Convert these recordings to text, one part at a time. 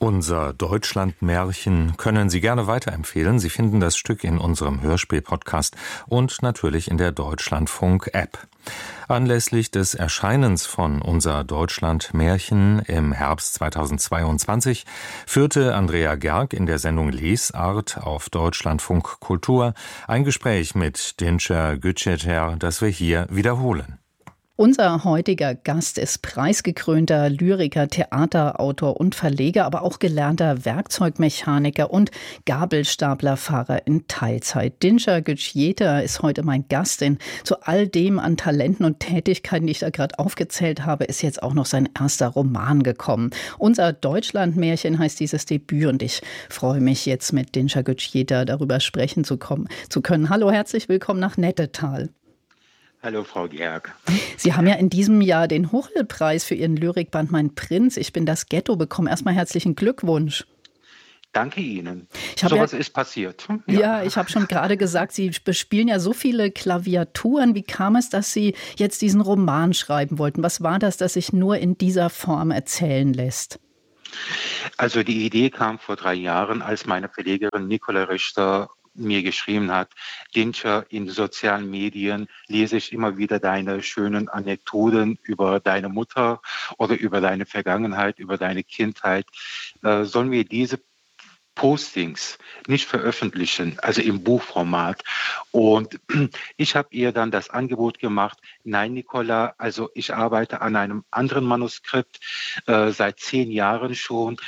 Unser Deutschland-Märchen können Sie gerne weiterempfehlen. Sie finden das Stück in unserem Hörspiel-Podcast und natürlich in der Deutschlandfunk-App. Anlässlich des Erscheinens von Unser Deutschland-Märchen im Herbst 2022 führte Andrea Gerg in der Sendung Lesart auf Deutschlandfunk Kultur ein Gespräch mit Dinçer Güceter, das wir hier wiederholen. Unser heutiger Gast ist preisgekrönter Lyriker, Theaterautor und Verleger, aber auch gelernter Werkzeugmechaniker und Gabelstaplerfahrer in Teilzeit. Dinçer Güceter ist heute mein Gast, denn zu all dem an Talenten und Tätigkeiten, die ich da gerade aufgezählt habe, ist jetzt auch noch sein erster Roman gekommen. Unser Deutschlandmärchen heißt dieses Debüt und ich freue mich jetzt mit Dinçer Güceter darüber sprechen zu können. Hallo, herzlich willkommen nach Nettetal. Hallo, Frau Gerg. Sie haben ja in diesem Jahr den Hochel-Preis für Ihren Lyrikband Mein Prinz, ich bin das Ghetto bekommen. Erstmal herzlichen Glückwunsch. Danke Ihnen. Sowas ist passiert. Ja, ich habe schon gerade gesagt, Sie bespielen ja so viele Klaviaturen. Wie kam es, dass Sie jetzt diesen Roman schreiben wollten? Was war das sich nur in dieser Form erzählen lässt? Also die Idee kam vor 3 Jahren, als meine Verlegerin Nicola Richter mir geschrieben hat: Dinçer, in sozialen Medien lese ich immer wieder deine schönen Anekdoten über deine Mutter oder über deine Vergangenheit, über deine Kindheit. Sollen wir diese Postings nicht veröffentlichen, also im Buchformat? Und ich habe ihr dann das Angebot gemacht: Nein, Nicola, also ich arbeite an einem anderen Manuskript seit 10 Jahren schon.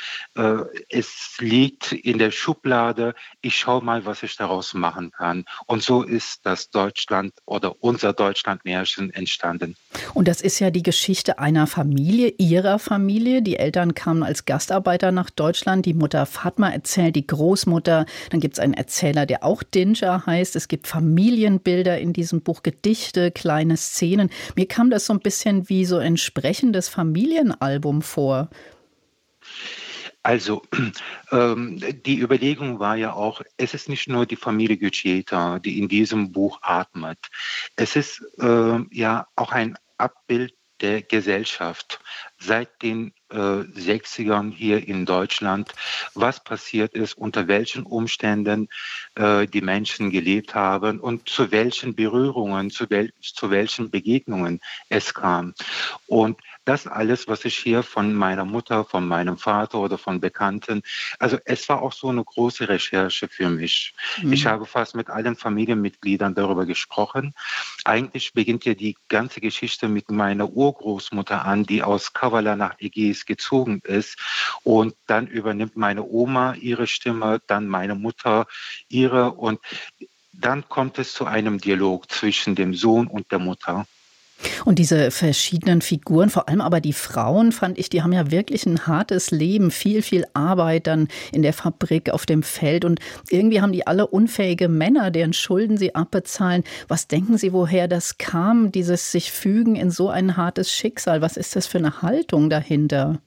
Es liegt in der Schublade. Ich schaue mal, was ich daraus machen kann. Und so ist das Deutschland oder unser Deutschlandmärchen entstanden. Und das ist ja die Geschichte einer Familie, Ihrer Familie. Die Eltern kamen als Gastarbeiter nach Deutschland. Die Mutter Fatma erzählt, die Großmutter. Dann gibt es einen Erzähler, der auch Dinçer heißt. Es gibt Familienbilder in diesem Buch, Gedichte, kleine Szenen. Mir kam das so ein bisschen wie so ein sprechendes Familienalbum vor. Also, die Überlegung war ja auch, es ist nicht nur die Familie Güceter, die in diesem Buch atmet. Es ist ja auch ein Abbild der Gesellschaft seit den 60ern hier in Deutschland, was passiert ist, unter welchen Umständen die Menschen gelebt haben und zu welchen Berührungen, zu welchen Begegnungen es kam. Und das alles, was ich hier von meiner Mutter, von meinem Vater oder von Bekannten, also es war auch so eine große Recherche für mich. Ich habe fast mit allen Familienmitgliedern darüber gesprochen. Eigentlich beginnt ja die ganze Geschichte mit meiner Urgroßmutter an, die aus Kavala nach Ägäis gezogen ist. Und dann übernimmt meine Oma ihre Stimme, dann meine Mutter ihre. Und dann kommt es zu einem Dialog zwischen dem Sohn und der Mutter. Und diese verschiedenen Figuren, vor allem aber die Frauen, fand ich, die haben ja wirklich ein hartes Leben, viel, viel Arbeit dann in der Fabrik, auf dem Feld. Und irgendwie haben die alle unfähige Männer, deren Schulden sie abbezahlen. Was denken Sie, woher das kam, dieses sich fügen in so ein hartes Schicksal? Was ist das für eine Haltung dahinter?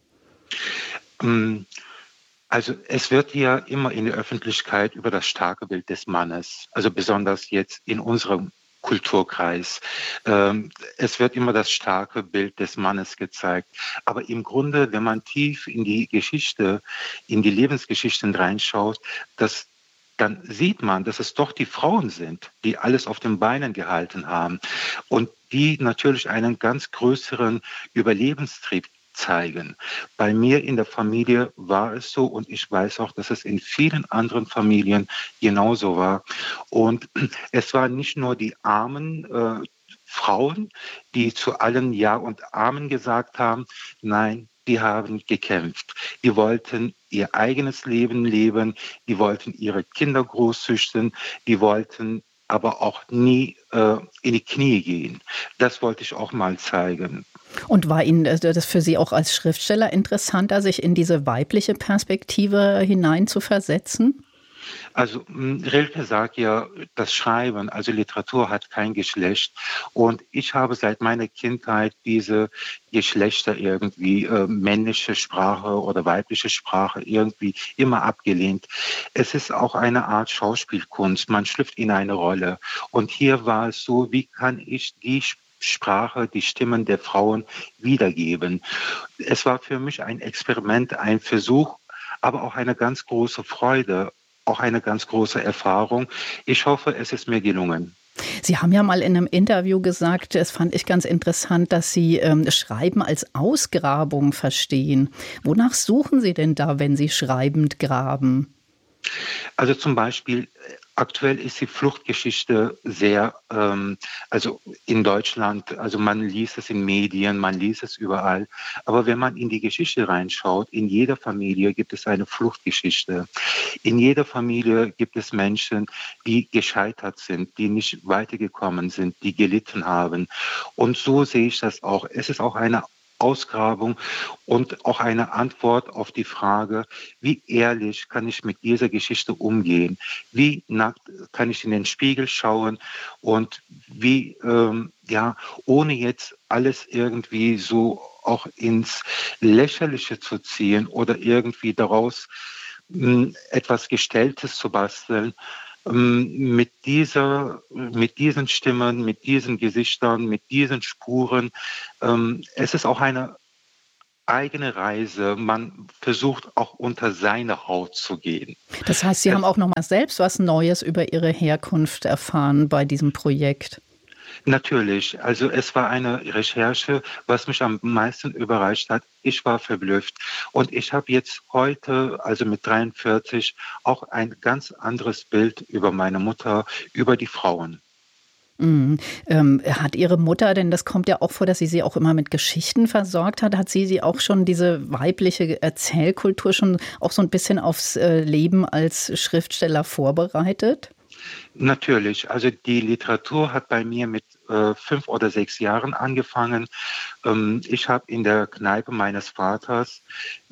Also es wird ja immer in der Öffentlichkeit über das starke Bild des Mannes, also besonders jetzt in unserem Kulturkreis. Es wird immer das starke Bild des Mannes gezeigt. Aber im Grunde, wenn man tief in die Geschichte, in die Lebensgeschichten reinschaut, dann sieht man, dass es doch die Frauen sind, die alles auf den Beinen gehalten haben und die natürlich einen ganz größeren Überlebenstrieb zeigen. Bei mir in der Familie war es so und ich weiß auch, dass es in vielen anderen Familien genauso war. Und es waren nicht nur die armen Frauen, die zu allen Ja und Amen gesagt haben. Nein, die haben gekämpft. Die wollten ihr eigenes Leben leben, die wollten ihre Kinder großzüchten, die wollten aber auch nie in die Knie gehen. Das wollte ich auch mal zeigen. Und war Ihnen das für Sie auch als Schriftsteller interessanter, sich in diese weibliche Perspektive hinein zu versetzen? Also Rilke sagt ja, das Schreiben, also Literatur hat kein Geschlecht. Und ich habe seit meiner Kindheit diese Geschlechter irgendwie, männliche Sprache oder weibliche Sprache irgendwie immer abgelehnt. Es ist auch eine Art Schauspielkunst. Man schlüpft in eine Rolle. Und hier war es so, wie kann ich die Sprache, die Stimmen der Frauen wiedergeben. Es war für mich ein Experiment, ein Versuch, aber auch eine ganz große Freude, auch eine ganz große Erfahrung. Ich hoffe, es ist mir gelungen. Sie haben ja mal in einem Interview gesagt, das fand ich ganz interessant, dass Sie Schreiben als Ausgrabung verstehen. Wonach suchen Sie denn da, wenn Sie schreibend graben? Also zum Beispiel, aktuell ist die Fluchtgeschichte sehr, also in Deutschland, also man liest es in Medien, man liest es überall. Aber wenn man in die Geschichte reinschaut, in jeder Familie gibt es eine Fluchtgeschichte. In jeder Familie gibt es Menschen, die gescheitert sind, die nicht weitergekommen sind, die gelitten haben. Und so sehe ich das auch. Es ist auch eine Ausgrabung und auch eine Antwort auf die Frage, wie ehrlich kann ich mit dieser Geschichte umgehen? Wie nackt kann ich in den Spiegel schauen und wie, ja, ohne jetzt alles irgendwie so auch ins Lächerliche zu ziehen oder irgendwie daraus etwas Gestelltes zu basteln, mit diesen Stimmen, mit diesen Gesichtern, mit diesen Spuren. Es ist auch eine eigene Reise. Man versucht auch unter seine Haut zu gehen. Das heißt, Sie haben auch noch mal selbst was Neues über Ihre Herkunft erfahren bei diesem Projekt? Natürlich, also es war eine Recherche, was mich am meisten überrascht hat. Ich war verblüfft und ich habe jetzt heute, also mit 43, auch ein ganz anderes Bild über meine Mutter, über die Frauen. Mhm. Hat Ihre Mutter, denn das kommt ja auch vor, dass sie auch immer mit Geschichten versorgt hat, hat sie auch schon diese weibliche Erzählkultur schon auch so ein bisschen aufs Leben als Schriftsteller vorbereitet? Natürlich, also die Literatur hat bei mir mit 5 oder 6 Jahren angefangen. Ich habe in der Kneipe meines Vaters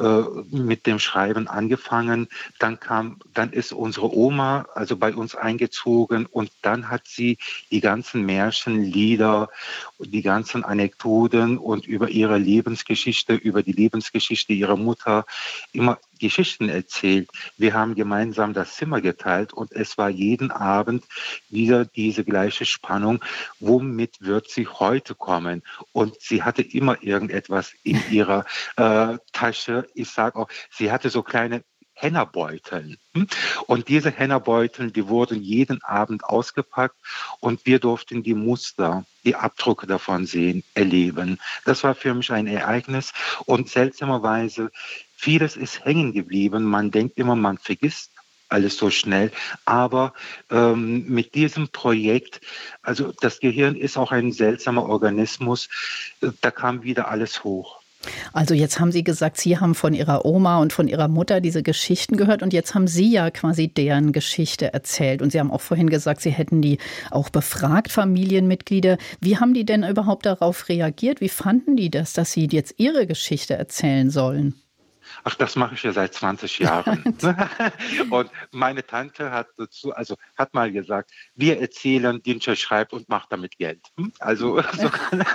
mit dem Schreiben angefangen. Dann ist unsere Oma also bei uns eingezogen und dann hat sie die ganzen Märchen, Lieder, die ganzen Anekdoten und über ihre Lebensgeschichte, über die Lebensgeschichte ihrer Mutter immer Geschichten erzählt. Wir haben gemeinsam das Zimmer geteilt und es war jeden Abend wieder diese gleiche Spannung. Womit wird sie heute kommen? Und sie hatte immer irgendetwas in ihrer Tasche. Ich sage auch, sie hatte so kleine Hennerbeutel. Und diese Hennerbeutel, die wurden jeden Abend ausgepackt und wir durften die Muster, die Abdrücke davon sehen, erleben. Das war für mich ein Ereignis und seltsamerweise, vieles ist hängen geblieben. Man denkt immer, man vergisst alles so schnell. Aber mit diesem Projekt, also das Gehirn ist auch ein seltsamer Organismus, da kam wieder alles hoch. Also jetzt haben Sie gesagt, Sie haben von Ihrer Oma und von Ihrer Mutter diese Geschichten gehört und jetzt haben Sie ja quasi deren Geschichte erzählt. Und Sie haben auch vorhin gesagt, Sie hätten die auch befragt, Familienmitglieder. Wie haben die denn überhaupt darauf reagiert? Wie fanden die das, dass Sie jetzt Ihre Geschichte erzählen sollen? Ach, das mache ich ja seit 20 Jahren. Und meine Tante hat mal gesagt, wir erzählen, Dinscher schreibt und macht damit Geld. Also, so,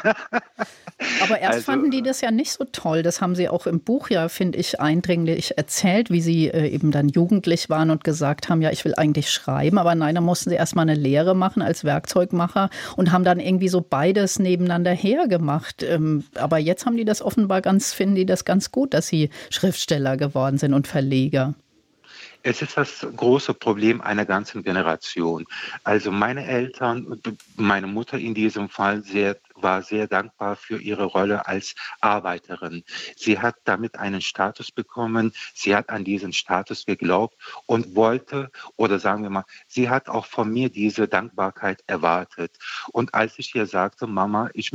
Aber erst also fanden die das ja nicht so toll. Das haben Sie auch im Buch ja, finde ich, eindringlich erzählt, wie Sie eben dann jugendlich waren und gesagt haben, ja, ich will eigentlich schreiben. Aber nein, da mussten Sie erst mal eine Lehre machen als Werkzeugmacher und haben dann irgendwie so beides nebeneinander hergemacht. Aber jetzt haben die das offenbar finden die das ganz gut, dass Sie Schriftsteller geworden sind und Verleger. es ist das große Problem einer ganzen Generation. Also meine Eltern, meine Mutter in diesem Fall war sehr dankbar für ihre Rolle als Arbeiterin. Sie hat damit einen Status bekommen, sie hat an diesen Status geglaubt und wollte, oder sagen wir mal, sie hat auch von mir diese Dankbarkeit erwartet. Und als ich ihr sagte, Mama, ich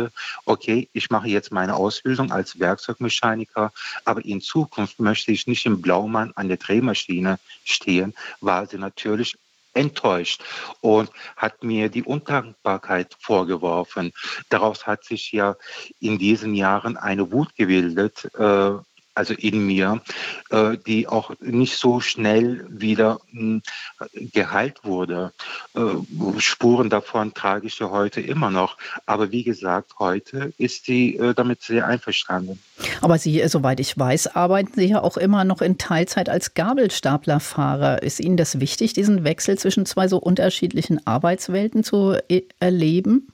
mache jetzt meine Ausbildung als Werkzeugmechaniker, aber in Zukunft möchte ich nicht im Blaumann an der Drehmaschine stehen, war sie natürlich enttäuscht und hat mir die Undankbarkeit vorgeworfen. Daraus hat sich ja in diesen Jahren eine Wut gebildet, also in mir, die auch nicht so schnell wieder geheilt wurde. Spuren davon trage ich ja heute immer noch. Aber wie gesagt, heute ist sie damit sehr einverstanden. Aber Sie, soweit ich weiß, arbeiten Sie ja auch immer noch in Teilzeit als Gabelstaplerfahrer. Ist Ihnen das wichtig, diesen Wechsel zwischen zwei so unterschiedlichen Arbeitswelten zu erleben?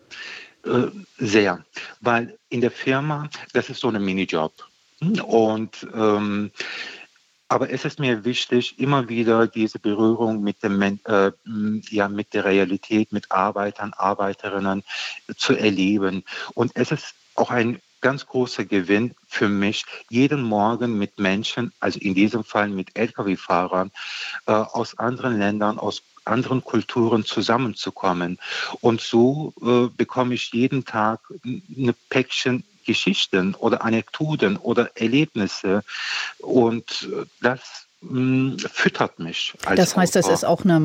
Sehr, weil in der Firma, das ist so ein Minijob. Und Aber es ist mir wichtig, immer wieder diese Berührung mit mit der Realität, mit Arbeitern, Arbeiterinnen zu erleben. Und es ist auch ein ganz großer Gewinn für mich, jeden Morgen mit Menschen, also in diesem Fall mit Lkw-Fahrern aus anderen Ländern, aus anderen Kulturen zusammenzukommen. Und so bekomme ich jeden Tag eine Päckchen Geschichten oder Anekdoten oder Erlebnisse. Und das füttert mich als Das heißt, das Autor. ist auch eine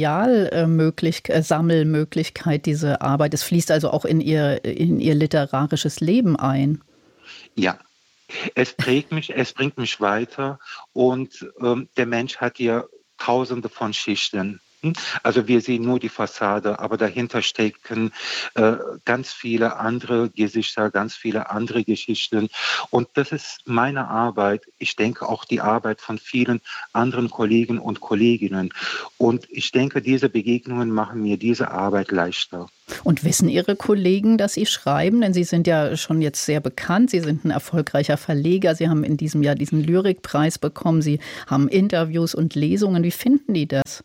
Sammelmöglichkeit, diese Arbeit. Es fließt also auch in Ihr literarisches Leben ein. Ja, es prägt mich, es bringt mich weiter und der Mensch hat ja tausende von Schichten. Also wir sehen nur die Fassade, aber dahinter stecken ganz viele andere Gesichter, ganz viele andere Geschichten. Und das ist meine Arbeit. Ich denke auch die Arbeit von vielen anderen Kollegen und Kolleginnen. Und ich denke, diese Begegnungen machen mir diese Arbeit leichter. Und wissen Ihre Kollegen, dass Sie schreiben? Denn Sie sind ja schon jetzt sehr bekannt. Sie sind ein erfolgreicher Verleger. Sie haben in diesem Jahr diesen Lyrikpreis bekommen. Sie haben Interviews und Lesungen. Wie finden die das?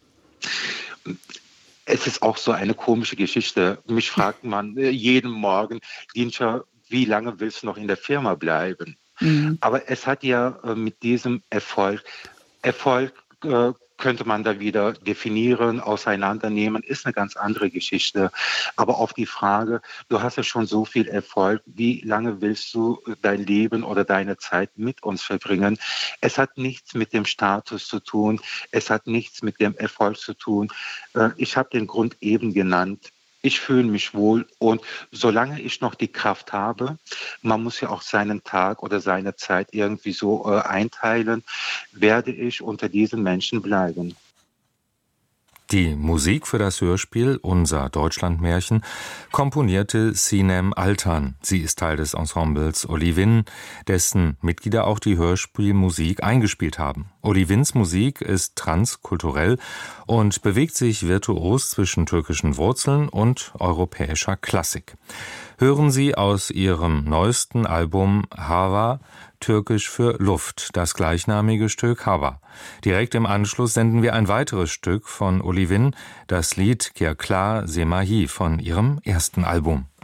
Es ist auch so eine komische Geschichte. Mich fragt man jeden Morgen, Dienscher, wie lange willst du noch in der Firma bleiben? Mhm. Aber es hat ja mit diesem Erfolg könnte man da wieder definieren, auseinandernehmen, ist eine ganz andere Geschichte. Aber auf die Frage, du hast ja schon so viel Erfolg, wie lange willst du dein Leben oder deine Zeit mit uns verbringen? Es hat nichts mit dem Status zu tun, es hat nichts mit dem Erfolg zu tun. Ich habe den Grund eben genannt. Ich fühle mich wohl und solange ich noch die Kraft habe, man muss ja auch seinen Tag oder seine Zeit irgendwie so einteilen, werde ich unter diesen Menschen bleiben. Die Musik für das Hörspiel Unser Deutschlandmärchen komponierte Sinem Altan. Sie ist Teil des Ensembles Olivin, dessen Mitglieder auch die Hörspielmusik eingespielt haben. Olivins Musik ist transkulturell und bewegt sich virtuos zwischen türkischen Wurzeln und europäischer Klassik. Hören Sie aus ihrem neuesten Album Hava, türkisch für Luft, das gleichnamige Stück Hava. Direkt im Anschluss senden wir ein weiteres Stück von Olivin, das Lied Kirklar Semahi von ihrem ersten Album.